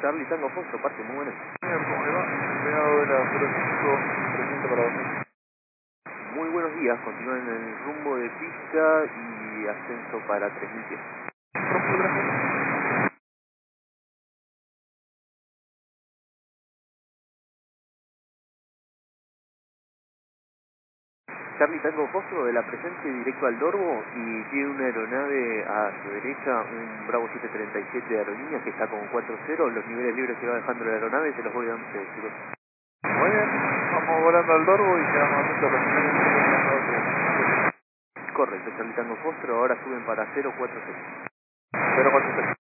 Charlie Tango Foxtrot, parte muy buena. Señor, ¿cómo le va? Empleado de la 05, presente para dormir. Muy buenos días, continúan en el rumbo de pista y ascenso para 3000 pies. Profe, gracias. Charlie Tango Foxtrot de la presente directo al Dorbo y tiene una aeronave a su derecha, un Bravo 737 de aerolíneas que está con 4-0, los niveles libres que va dejando la aeronave se los voy dando a ustedes, chicos. Muy bien, vamos volando al Dorbo y quedamos atentos a los señales que están dando. Correcto, Charlie Tango Foxtrot, ahora suben para 040. 046.